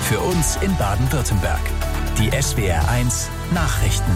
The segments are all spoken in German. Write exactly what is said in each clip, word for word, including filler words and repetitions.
Für uns in Baden-Württemberg. Die S W R eins Nachrichten.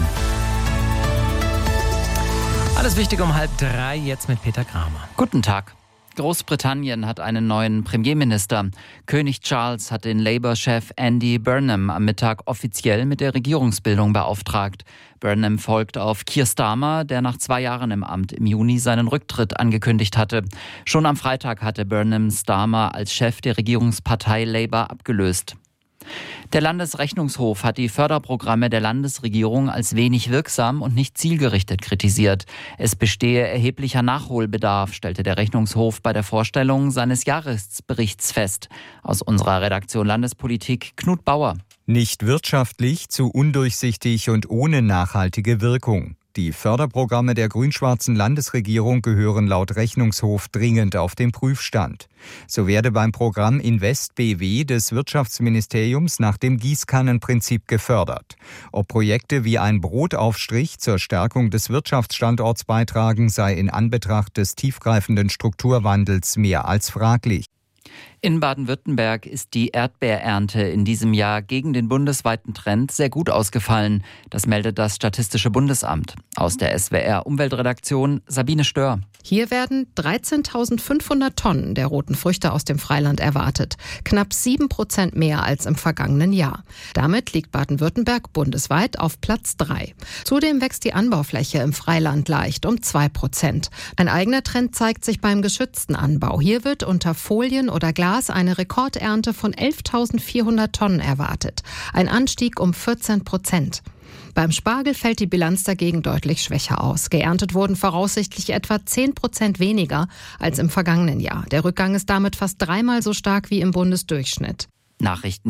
Alles Wichtige um halb drei, jetzt mit Peter Kramer. Guten Tag. Großbritannien hat einen neuen Premierminister. König Charles hat den Labour-Chef Andy Burnham am Mittag offiziell mit der Regierungsbildung beauftragt. Burnham folgt auf Keir Starmer, der nach zwei Jahren im Amt im Juni seinen Rücktritt angekündigt hatte. Schon am Freitag hatte Burnham Starmer als Chef der Regierungspartei Labour abgelöst. Der Landesrechnungshof hat die Förderprogramme der Landesregierung als wenig wirksam und nicht zielgerichtet kritisiert. Es bestehe erheblicher Nachholbedarf, stellte der Rechnungshof bei der Vorstellung seines Jahresberichts fest. Aus unserer Redaktion Landespolitik Knut Bauer. Nicht wirtschaftlich, zu undurchsichtig und ohne nachhaltige Wirkung. Die Förderprogramme der grün-schwarzen Landesregierung gehören laut Rechnungshof dringend auf den Prüfstand. So werde beim Programm Invest B W des Wirtschaftsministeriums nach dem Gießkannenprinzip gefördert. Ob Projekte wie ein Brotaufstrich zur Stärkung des Wirtschaftsstandorts beitragen, sei in Anbetracht des tiefgreifenden Strukturwandels mehr als fraglich. In Baden-Württemberg ist die Erdbeerernte in diesem Jahr gegen den bundesweiten Trend sehr gut ausgefallen. Das meldet das Statistische Bundesamt. Aus der S W R-Umweltredaktion Sabine Stör. Hier werden dreizehntausendfünfhundert Tonnen der roten Früchte aus dem Freiland erwartet. Knapp sieben Prozent mehr als im vergangenen Jahr. Damit liegt Baden-Württemberg bundesweit auf Platz drei. Zudem wächst die Anbaufläche im Freiland leicht um zwei Prozent. Ein eigener Trend zeigt sich beim geschützten Anbau. Hier wird unter Folien oder Glas eine Rekordernte von elftausendvierhundert Tonnen erwartet. Ein Anstieg um vierzehn Prozent. Beim Spargel fällt die Bilanz dagegen deutlich schwächer aus. Geerntet wurden voraussichtlich etwa zehn Prozent weniger als im vergangenen Jahr. Der Rückgang ist damit fast dreimal so stark wie im Bundesdurchschnitt. Nachrichten